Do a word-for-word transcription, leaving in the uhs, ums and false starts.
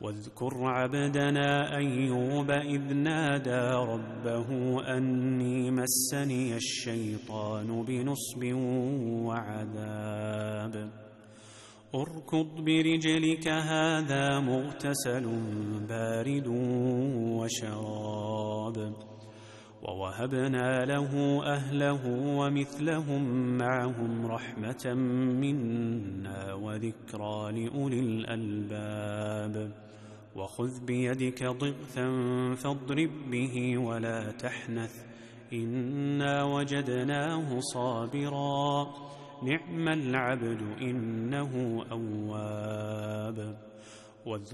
واذكر عبدنا أيوب إذ نادى ربه أني مسني الشيطان بنصب وعذاب اركض برجلك هذا مغتسل بارد وشراب ووهبنا له أهله ومثلهم معهم رحمة منا وذكرى لأولي الألباب وخذ بيدك ضغثا فاضرب به ولا تحنث إنا وجدناه صابرا نعم العبد إنه أواب واذكر